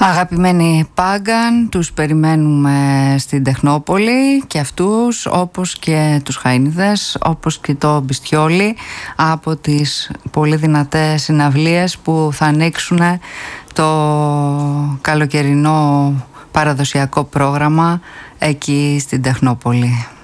Αγαπημένοι Πάγκαν, τους περιμένουμε στην Τεχνόπολη και αυτούς, όπως και τους Χαΐνιδες, όπως και το Μπιστιόλι, από τις πολύ δυνατές συναυλίες που θα ανοίξουν το καλοκαιρινό παραδοσιακό πρόγραμμα εκεί στην Τεχνόπολη.